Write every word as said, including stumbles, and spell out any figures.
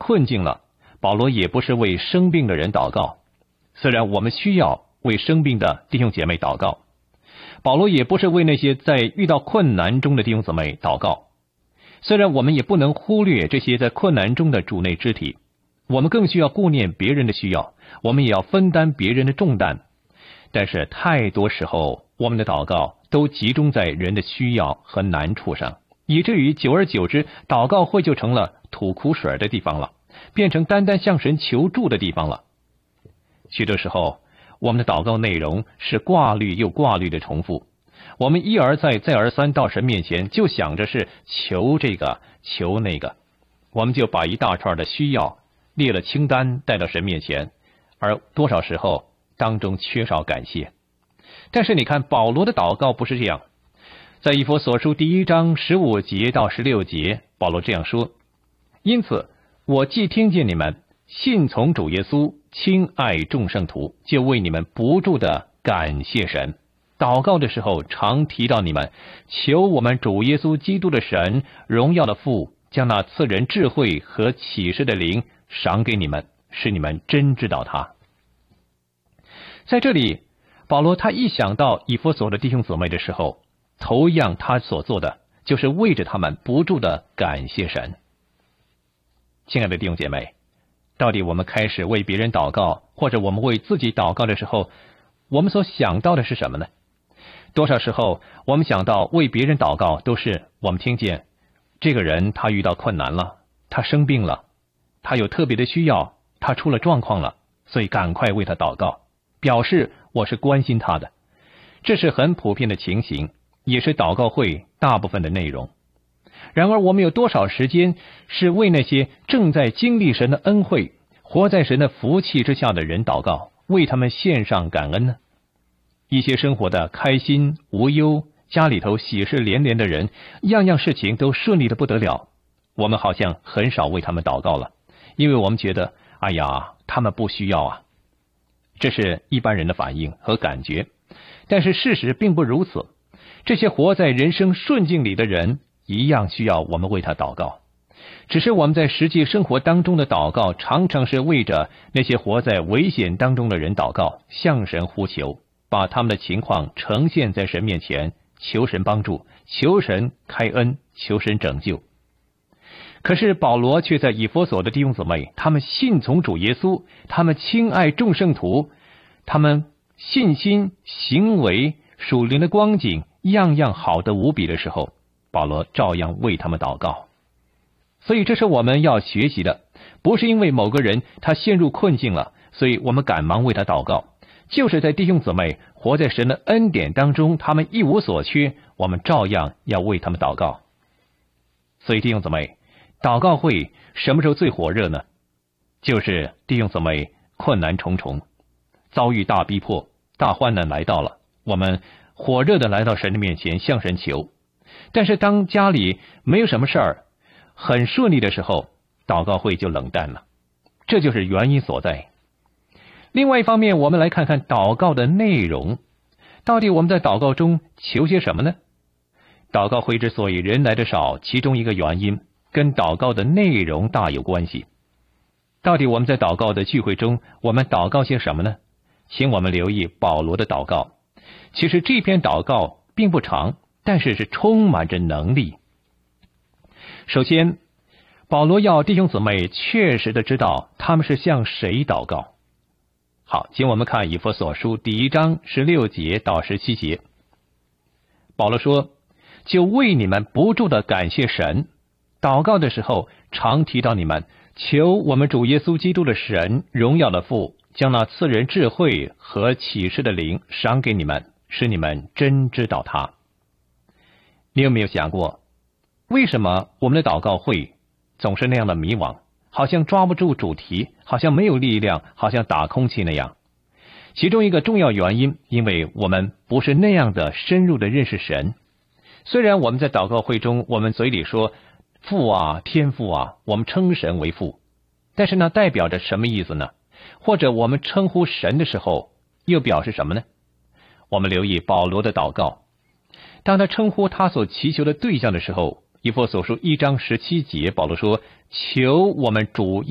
困境了，保罗也不是为生病的人祷告。虽然我们需要为生病的弟兄姐妹祷告，保罗也不是为那些在遇到困难中的弟兄姊妹祷告。虽然我们也不能忽略这些在困难中的主内肢体，我们更需要顾念别人的需要，我们也要分担别人的重担。但是太多时候，我们的祷告都集中在人的需要和难处上，以至于久而久之，祷告会就成了吐苦水的地方了，变成单单向神求助的地方了。许多时候，我们的祷告内容是挂虑又挂虑的重复，我们一而再再而三到神面前，就想着是求这个求那个，我们就把一大串的需要列了清单带到神面前，而多少时候当中缺少感谢。但是你看，保罗的祷告不是这样。在以弗所书第一章十五节到十六节，保罗这样说：因此我既听见你们信从主耶稣，亲爱众圣徒，就为你们不住的感谢神。祷告的时候常提到你们，求我们主耶稣基督的神，荣耀的父，将那赐人智慧和启示的灵赏给你们，使你们真知道他。在这里，保罗他一想到以弗所的弟兄姊妹的时候，头一样他所做的就是为着他们不住的感谢神。亲爱的弟兄姐妹，到底我们开始为别人祷告，或者我们为自己祷告的时候，我们所想到的是什么呢？多少时候我们想到为别人祷告，都是我们听见这个人他遇到困难了，他生病了，他有特别的需要，他出了状况了，所以赶快为他祷告，表示我是关心他的。这是很普遍的情形，也是祷告会大部分的内容。然而我们有多少时间是为那些正在经历神的恩惠，活在神的福气之下的人祷告，为他们献上感恩呢？一些生活的开心无忧，家里头喜事连连的人，样样事情都顺利的不得了，我们好像很少为他们祷告了，因为我们觉得哎呀，他们不需要啊。这是一般人的反应和感觉，但是事实并不如此。这些活在人生顺境里的人一样需要我们为他祷告，只是我们在实际生活当中的祷告常常是为着那些活在危险当中的人祷告，向神呼求，把他们的情况呈现在神面前，求神帮助，求神开恩，求神拯救。可是保罗却在以弗所的弟兄姊妹，他们信从主耶稣，他们亲爱众圣徒，他们信心行为属灵的光景样样好得无比的时候，保罗照样为他们祷告。所以这是我们要学习的，不是因为某个人他陷入困境了，所以我们赶忙为他祷告，就是在弟兄姊妹活在神的恩典当中，他们一无所缺，我们照样要为他们祷告。所以弟兄姊妹，祷告会什么时候最火热呢？就是弟兄姊妹困难重重，遭遇大逼迫，大患难来到了，我们火热的来到神的面前向神求。但是当家里没有什么事儿，很顺利的时候，祷告会就冷淡了，这就是原因所在。另外一方面，我们来看看祷告的内容，到底我们在祷告中求些什么呢？祷告会之所以人来的少，其中一个原因跟祷告的内容大有关系。到底我们在祷告的聚会中，我们祷告些什么呢？请我们留意保罗的祷告。其实这篇祷告并不长，但是是充满着能力。首先，保罗要弟兄姊妹确实的知道他们是向谁祷告。好，请我们看以弗所书第一章十六节到十七节。保罗说，就为你们不住的感谢神，祷告的时候常提到你们，求我们主耶稣基督的神，荣耀的父，将那赐人智慧和启示的灵赏给你们，使你们真知道他。你有没有想过，为什么我们的祷告会总是那样的迷惘，好像抓不住主题，好像没有力量，好像打空气那样？其中一个重要原因，因为我们不是那样的深入的认识神。虽然我们在祷告会中，我们嘴里说父啊，天父啊，我们称神为父，但是呢，代表着什么意思呢？或者我们称呼神的时候，又表示什么呢？我们留意保罗的祷告，当他称呼他所祈求的对象的时候，以弗所书一章十七节，保罗说，求我们主